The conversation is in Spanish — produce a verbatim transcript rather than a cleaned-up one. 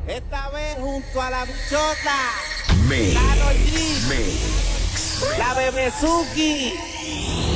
Esta vez junto a la bichota, Mix. Karol G, Mix. la Bebezuki.